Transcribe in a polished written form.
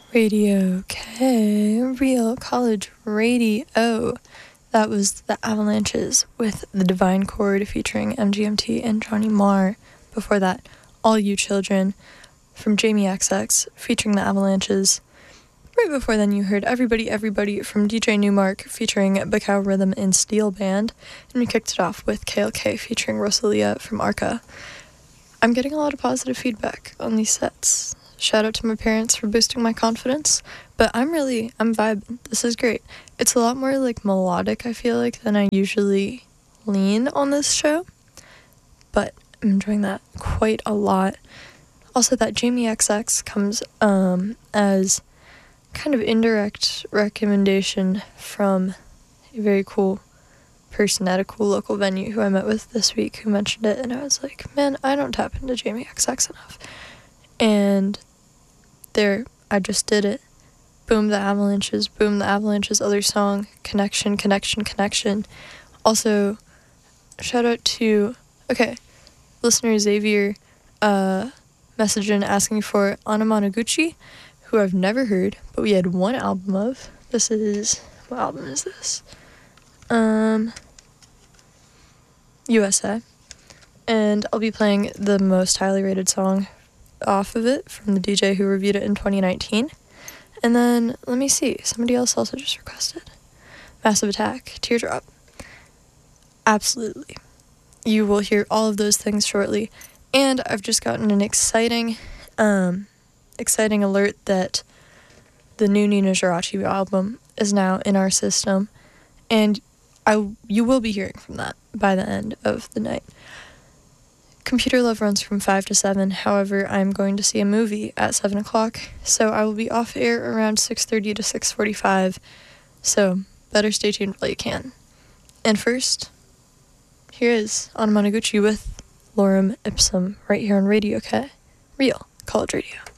Radio K, Real College Radio. That was the Avalanches with The Divine Chord featuring MGMT and Johnny Marr. Before that, All You Children from Jamie XX featuring the Avalanches. Right before then, you heard Everybody Everybody from DJ Newmark featuring Bacau Rhythm and Steel Band. And we kicked it off with KLK featuring Rosalia from Arca. I'm getting a lot of positive feedback on these sets. Shout out to my parents for boosting my confidence, but I'm vibing. This is great. It's a lot more like melodic, I feel like, than I usually lean on this show, but I'm enjoying that quite a lot. Also, that Jamie XX comes as kind of indirect recommendation from a very cool person at a cool local venue who I met with this week who mentioned it, and I was like, man, I don't tap into Jamie XX enough. And there, I just did it. Boom the Avalanches other song, Connection. Also, shout out to, listener Xavier messaged in asking for Anamanaguchi, who I've never heard, but we had one album of. What album is this? USA. And I'll be playing the most highly rated song off of it from the DJ who reviewed it in 2019. And then, let me see, somebody else also just requested Massive Attack, Teardrop. Absolutely. You will hear all of those things shortly. And I've just gotten an exciting alert that the new Nina Geraci album is now in our system. And you will be hearing from that by the end of the night. Computer Love runs from 5 to 7. However, I'm going to see a movie at 7 o'clock, so I will be off air around 6:30 to 6:45. So, better stay tuned while you can. And first, here is Anamanaguchi with Lorem Ipsum right here on Radio K, Real College Radio.